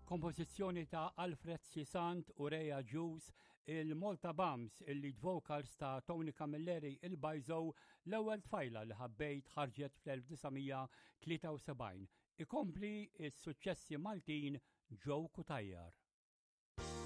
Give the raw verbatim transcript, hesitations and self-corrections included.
Kompożizzjoni ta' Alfred Cisant u Reja Juice, il-Malta Bums, il-lead vocals ta' Tony Camilleri il-Bajzo, l-ewwel tfajla li ħabbejt ħarġet fl-1973. Ikompli s-suċċessi Maltin Joe Kutajjar.